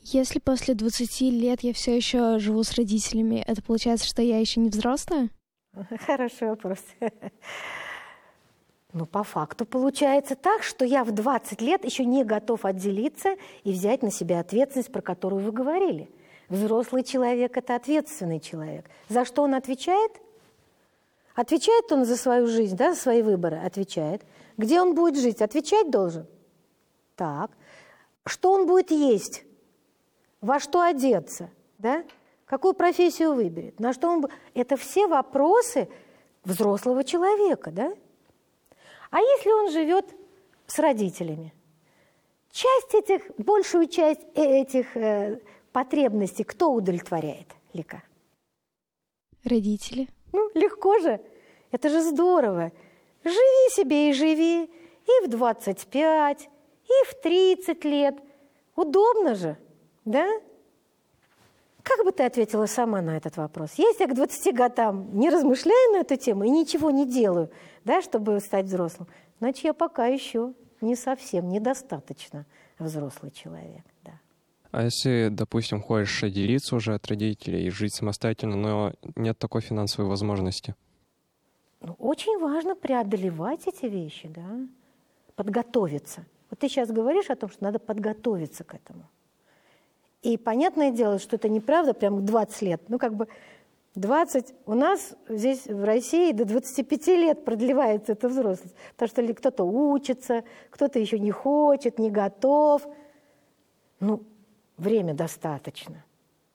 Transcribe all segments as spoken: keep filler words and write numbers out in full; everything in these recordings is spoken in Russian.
Если после двадцати лет я все еще живу с родителями, это получается, что я еще не взрослая? Хороший вопрос. Ну, по факту получается так, что я в двадцать лет еще не готов отделиться и взять на себя ответственность, про которую вы говорили. Взрослый человек – это ответственный человек. За что он отвечает? Отвечает он за свою жизнь, да, за свои выборы? Отвечает. Где он будет жить? Отвечать должен? Так. Что он будет есть? Во что одеться? Да? Какую профессию выберет? На что он... Это все вопросы взрослого человека, да? А если он живет с родителями? Часть этих, большую часть этих э, потребностей кто удовлетворяет, Лика? Родители. Ну, легко же. Это же здорово. Живи себе и живи. И в двадцать пять, и в тридцать лет. Удобно же, да? Как бы ты ответила сама на этот вопрос? Если я к двадцати годам не размышляю на эту тему и ничего не делаю, да, чтобы стать взрослым, значит, я пока еще не совсем, недостаточно взрослый человек. Да. А если, допустим, хочешь отделиться уже от родителей и жить самостоятельно, но нет такой финансовой возможности? Ну, очень важно преодолевать эти вещи, да, подготовиться. Вот ты сейчас говоришь о том, что надо подготовиться к этому. И понятное дело, что это неправда, прям к двадцати лет. Ну, как бы двадцать, у нас здесь в России до двадцати пяти лет продлевается эта взрослость. Потому что кто-то учится, кто-то еще не хочет, не готов. Ну, время достаточно.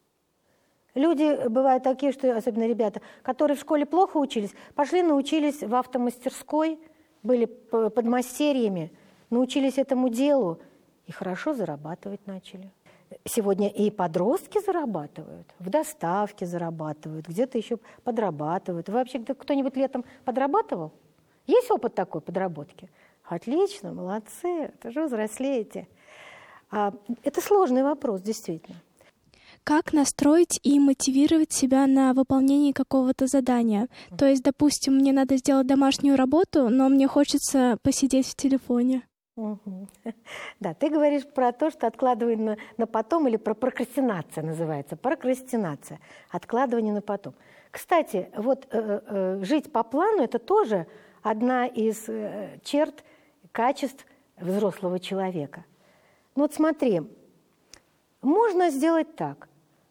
Люди бывают такие, что, особенно ребята, которые в школе плохо учились, пошли научились в автомастерской, были подмастерьями, научились этому делу и хорошо зарабатывать начали. Сегодня и подростки зарабатывают, в доставке зарабатывают, где-то еще подрабатывают. Вообще кто-нибудь летом подрабатывал? Есть опыт такой подработки? Отлично, молодцы, тоже взрослеете. А, это сложный вопрос, действительно. Как настроить и мотивировать себя на выполнение какого-то задания? То есть, допустим, мне надо сделать домашнюю работу, но мне хочется посидеть в телефоне. Угу. Да, ты говоришь про то, что откладывание на, на потом, или про прокрастинация называется. Прокрастинация. Откладывание на потом. Кстати, вот э, э, жить по плану – это тоже одна из э, черт, качеств взрослого человека. Ну вот смотри, можно сделать так.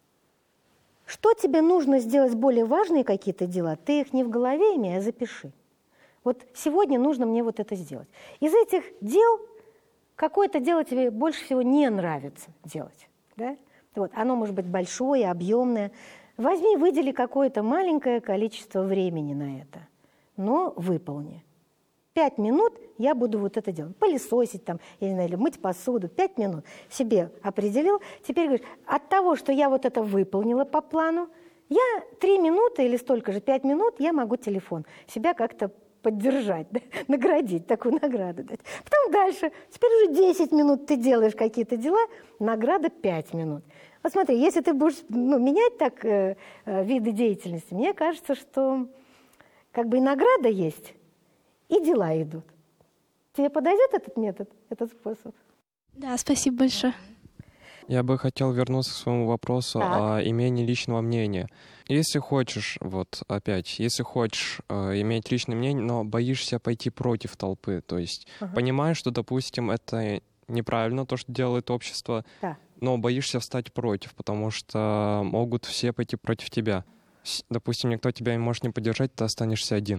Что тебе нужно сделать более важные какие-то дела, ты их не в голове имей, а запиши. Вот сегодня нужно мне вот это сделать. Из этих дел какое-то дело тебе больше всего не нравится делать. Да? Вот, оно может быть большое, объемное. Возьми, выдели какое-то маленькое количество времени на это, но выполни. Пять минут я буду вот это делать. Пылесосить там, я не знаю, или мыть посуду. Пять минут себе определил. Теперь говоришь, от того, что я вот это выполнила по плану, я три минуты или столько же, пять минут, я могу телефон себя как-то поддержать, да? Наградить, такую награду дать. Потом дальше, теперь уже десять минут ты делаешь какие-то дела, награда пять минут. Вот смотри, если ты будешь ну, менять так э, э, виды деятельности, мне кажется, что как бы и награда есть, и дела идут. Тебе подойдет этот метод, этот способ? Да, спасибо большое. Я бы хотел вернуться к своему вопросу так. о имении личного мнения. Если хочешь, вот опять, если хочешь э, иметь личное мнение, но боишься пойти против толпы, то есть Ага. понимаешь, что, допустим, это неправильно, то, что делает общество, Да. но боишься встать против, потому что могут все пойти против тебя. С- Допустим, никто тебя может не поддержать, ты останешься один.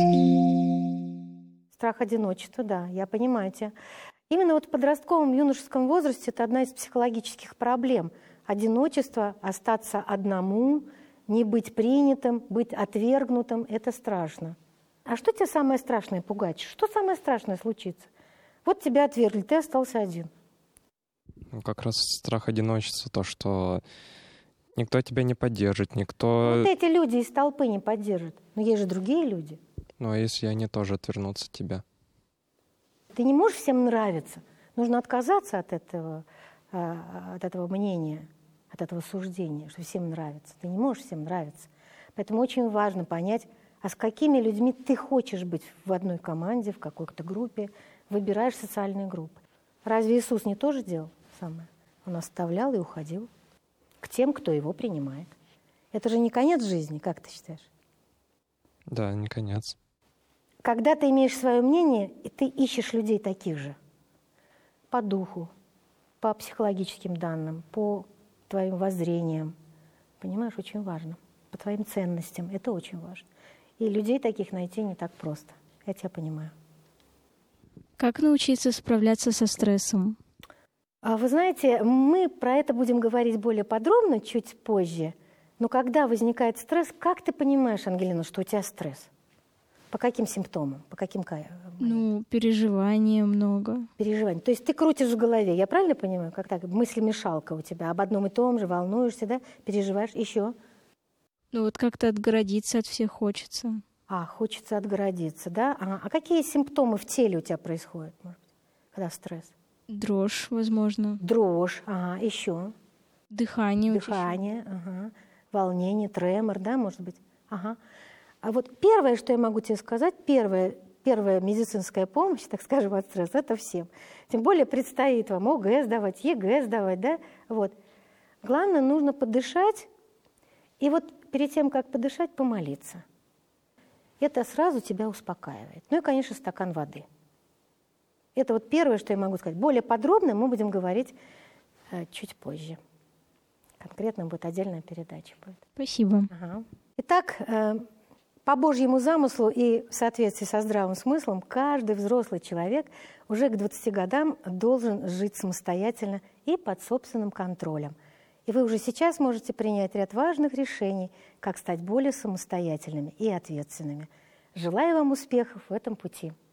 Страх одиночества, да, я понимаю тебя. Именно вот в подростковом, юношеском возрасте это одна из психологических проблем. Одиночество, остаться одному, не быть принятым, быть отвергнутым – это страшно. А что тебе самое страшное пугать? Что самое страшное случится? Вот тебя отвергли, ты остался один. Ну, как раз страх одиночества, то, что никто тебя не поддержит, никто... Вот эти люди из толпы не поддержат. Но есть же другие люди. Ну, а если они тоже отвернутся от тебя? Ты не можешь всем нравиться. Нужно отказаться от этого, от этого мнения, от этого суждения, что всем нравится. Ты не можешь всем нравиться. Поэтому очень важно понять, а с какими людьми ты хочешь быть в одной команде, в какой-то группе. Выбираешь социальные группы. Разве Иисус не тоже делал самое? Он оставлял и уходил к тем, кто его принимает. Это же не конец жизни, как ты считаешь? Да, не конец. Когда ты имеешь свое мнение, и ты ищешь людей таких же. По духу, по психологическим данным, по твоим воззрениям. Понимаешь, очень важно. По твоим ценностям. Это очень важно. И людей таких найти не так просто. Я тебя понимаю. Как научиться справляться со стрессом? А вы знаете, мы про это будем говорить более подробно чуть позже. Но когда возникает стресс, как ты понимаешь, Ангелина, что у тебя стресс? По каким симптомам? По каким Ну, переживаний много. переживаниям? То есть ты крутишь в голове, я правильно понимаю? Как так? Мыслемешалка у тебя об одном и том же, волнуешься, да? Переживаешь. Еще? Ну вот как-то отгородиться от всех хочется. А, хочется отгородиться, да? А, а какие симптомы в теле у тебя происходят, может быть, когда стресс? Дрожь, возможно. Дрожь, ага, еще. Дыхание. Дыхание, ага. Волнение, тремор, да, может быть? Ага. А вот первое, что я могу тебе сказать, первое, первая медицинская помощь, так скажем, от стресса, это всем. Тем более предстоит вам ОГЭ сдавать, ЕГЭ сдавать, да? Вот. Главное, нужно подышать, и вот перед тем, как подышать, помолиться. Это сразу тебя успокаивает. Ну и, конечно, стакан воды. Это вот первое, что я могу сказать. Более подробно мы будем говорить э, чуть позже. Конкретно будет отдельная передача. Будет. Спасибо. Ага. Итак, э, по Божьему замыслу и в соответствии со здравым смыслом, каждый взрослый человек уже к двадцати годам должен жить самостоятельно и под собственным контролем. И вы уже сейчас можете принять ряд важных решений, как стать более самостоятельными и ответственными. Желаю вам успехов в этом пути.